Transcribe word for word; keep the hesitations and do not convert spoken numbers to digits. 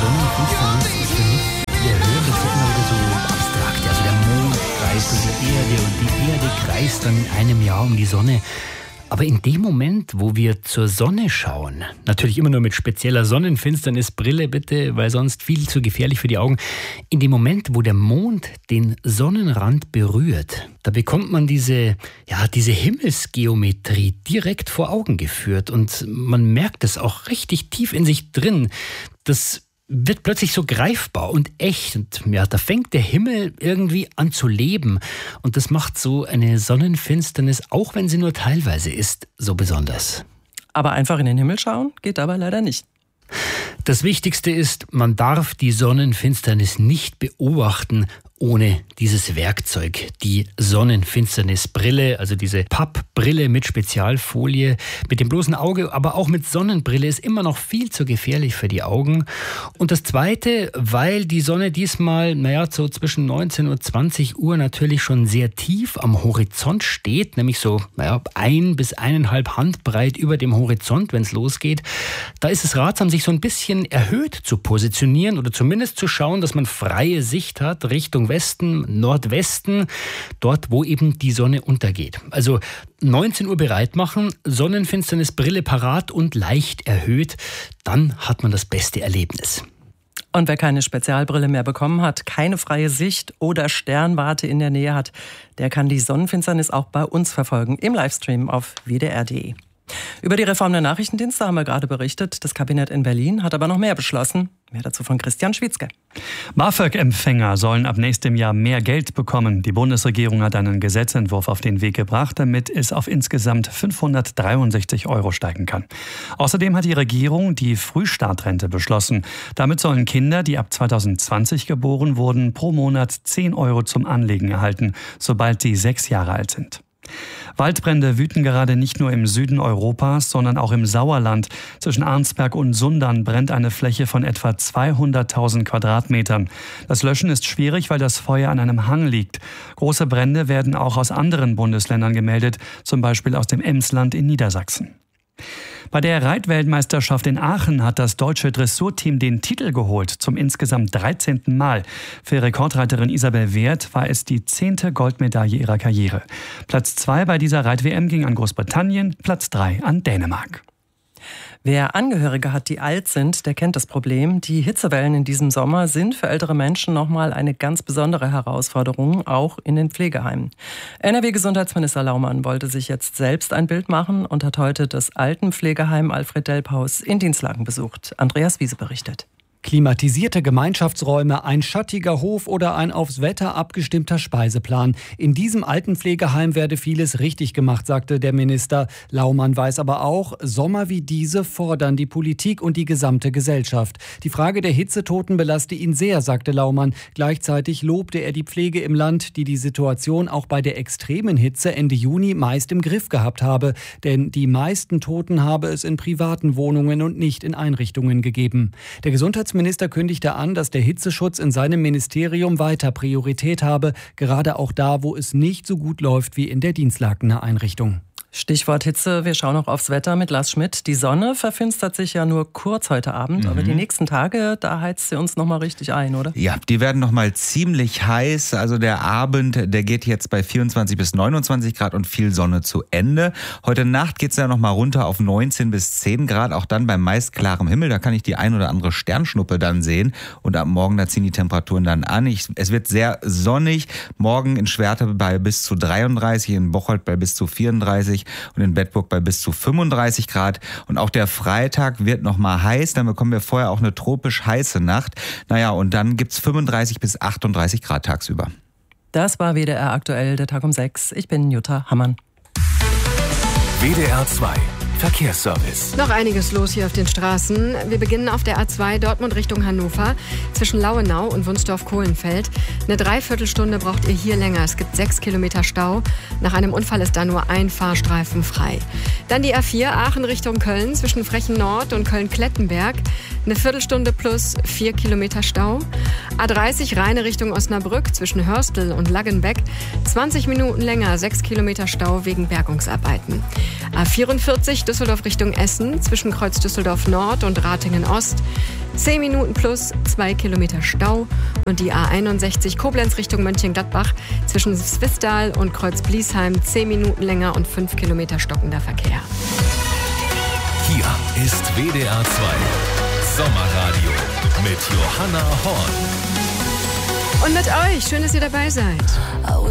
Sonnenfinsternis ist für mich, wir hören das ja immer wieder so abstrakt. Also der Mond kreist um die Erde und die Erde kreist dann in einem Jahr um die Sonne. Aber in dem Moment, wo wir zur Sonne schauen, natürlich immer nur mit spezieller Sonnenfinsternisbrille bitte, weil sonst viel zu gefährlich für die Augen, in dem Moment, wo der Mond den Sonnenrand berührt, da bekommt man diese, ja, diese Himmelsgeometrie direkt vor Augen geführt und man merkt es auch richtig tief in sich drin. Das wird plötzlich so greifbar und echt. Und ja, da fängt der Himmel irgendwie an zu leben. Und das macht so eine Sonnenfinsternis, auch wenn sie nur teilweise ist, so besonders. Aber einfach in den Himmel schauen geht dabei leider nicht. Das Wichtigste ist, man darf die Sonnenfinsternis nicht beobachten ohne dieses Werkzeug, die Sonnenfinsternisbrille, also diese Pappbrille mit Spezialfolie, mit dem bloßen Auge, aber auch mit Sonnenbrille ist immer noch viel zu gefährlich für die Augen. Und das Zweite, weil die Sonne diesmal, naja, so zwischen neunzehn und zwanzig Uhr natürlich schon sehr tief am Horizont steht, nämlich so, naja, ein bis eineinhalb Handbreit über dem Horizont, wenn es losgeht, da ist es ratsam, sich so ein bisschen erhöht zu positionieren oder zumindest zu schauen, dass man freie Sicht hat Richtung Westen, Nordwesten, dort, wo eben die Sonne untergeht. Also neunzehn Uhr bereit machen, Sonnenfinsternisbrille parat und leicht erhöht, dann hat man das beste Erlebnis. Und wer keine Spezialbrille mehr bekommen hat, keine freie Sicht oder Sternwarte in der Nähe hat, der kann die Sonnenfinsternis auch bei uns verfolgen im Livestream auf w d r punkt d e. Über die Reform der Nachrichtendienste haben wir gerade berichtet. Das Kabinett in Berlin hat aber noch mehr beschlossen. Mehr dazu von Christian Schwietzke. BAföG-Empfänger sollen ab nächstem Jahr mehr Geld bekommen. Die Bundesregierung hat einen Gesetzentwurf auf den Weg gebracht, damit es auf insgesamt fünfhundertdreiundsechzig Euro steigen kann. Außerdem hat die Regierung die Frühstartrente beschlossen. Damit sollen Kinder, die ab zweitausendzwanzig geboren wurden, pro Monat zehn Euro zum Anlegen erhalten, sobald sie sechs Jahre alt sind. Waldbrände wüten gerade nicht nur im Süden Europas, sondern auch im Sauerland. Zwischen Arnsberg und Sundern brennt eine Fläche von etwa zweihunderttausend Quadratmetern. Das Löschen ist schwierig, weil das Feuer an einem Hang liegt. Große Brände werden auch aus anderen Bundesländern gemeldet, zum Beispiel aus dem Emsland in Niedersachsen. Bei der Reitweltmeisterschaft in Aachen hat das deutsche Dressurteam den Titel geholt, zum insgesamt dreizehnten Mal. Für Rekordreiterin Isabel Wert war es die zehnte Goldmedaille ihrer Karriere. Platz zwei bei dieser Reit-W M ging an Großbritannien, Platz drei an Dänemark. Wer Angehörige hat, die alt sind, der kennt das Problem. Die Hitzewellen in diesem Sommer sind für ältere Menschen nochmal eine ganz besondere Herausforderung, auch in den Pflegeheimen. N R W-Gesundheitsminister Laumann wollte sich jetzt selbst ein Bild machen und hat heute das Altenpflegeheim Alfred-Delp-Haus in Dinslaken besucht. Andreas Wiese berichtet. Klimatisierte Gemeinschaftsräume, ein schattiger Hof oder ein aufs Wetter abgestimmter Speiseplan. In diesem Altenpflegeheim werde vieles richtig gemacht, sagte der Minister. Laumann weiß aber auch, Sommer wie diese fordern die Politik und die gesamte Gesellschaft. Die Frage der Hitzetoten belaste ihn sehr, sagte Laumann. Gleichzeitig lobte er die Pflege im Land, die die Situation auch bei der extremen Hitze Ende Juni meist im Griff gehabt habe. Denn die meisten Toten habe es in privaten Wohnungen und nicht in Einrichtungen gegeben. Der Gesundheitsminister Minister kündigte an, dass der Hitzeschutz in seinem Ministerium weiter Priorität habe, gerade auch da, wo es nicht so gut läuft wie in der Dinslakener Einrichtung. Stichwort Hitze, wir schauen noch aufs Wetter mit Lars Schmidt. Die Sonne verfinstert sich ja nur kurz heute Abend, mhm. aber die nächsten Tage, da heizt sie uns noch mal richtig ein, oder? Ja, die werden noch mal ziemlich heiß. Also der Abend, der geht jetzt bei vierundzwanzig bis neunundzwanzig Grad und viel Sonne zu Ende. Heute Nacht geht es ja noch mal runter auf neunzehn bis zehn Grad, auch dann bei meist klarem Himmel. Da kann ich die ein oder andere Sternschnuppe dann sehen. Und ab morgen, da ziehen die Temperaturen dann an. Ich, es wird sehr sonnig. Morgen in Schwerte bei bis zu dreiunddreißig, in Bocholt bei bis zu vierunddreißig. Und in Bedburg bei bis zu fünfunddreißig Grad. Und auch der Freitag wird noch mal heiß. Dann bekommen wir vorher auch eine tropisch heiße Nacht. Naja, und dann gibt's fünfunddreißig bis achtunddreißig Grad tagsüber. Das war W D R aktuell, der Tag um sechs. Ich bin Jutta Hammann. W D R zwei Verkehrsservice. Noch einiges los hier auf den Straßen. Wir beginnen auf der A zwei Dortmund Richtung Hannover zwischen Lauenau und Wunsdorf-Kohlenfeld. Eine Dreiviertelstunde braucht ihr hier länger. Es gibt sechs Kilometer Stau. Nach einem Unfall ist da nur ein Fahrstreifen frei. Dann die A vier Aachen Richtung Köln zwischen Frechen Nord und Köln-Klettenberg. Eine Viertelstunde plus vier Kilometer Stau. A dreißig Rheine Richtung Osnabrück zwischen Hörstel und Laggenbeck. zwanzig Minuten länger, sechs Kilometer Stau wegen Bergungsarbeiten. A vierundvierzig Düsseldorf Richtung Essen zwischen Kreuz Düsseldorf Nord und Ratingen Ost. zehn Minuten plus, zwei Kilometer Stau. Und die A einundsechzig Koblenz Richtung Mönchengladbach zwischen Swisttal und Kreuz Bliesheim zehn Minuten länger und fünf Kilometer stockender Verkehr. Hier ist W D R zwei Sommerradio mit Johanna Horn. Und mit euch, schön, dass ihr dabei seid.